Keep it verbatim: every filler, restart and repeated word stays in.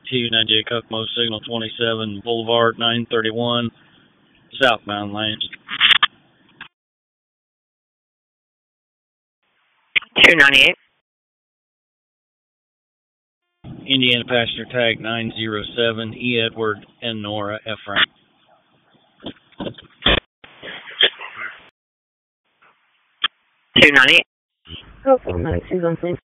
two ninety-eight Kokomo, signal twenty-seven, Boulevard nine thirty-one, southbound lanes. two ninety-eight. Indiana passenger tag nine zero seven, E. Edward and Nora F. Rank. two ninety-eight. Oh, four nine two one, please.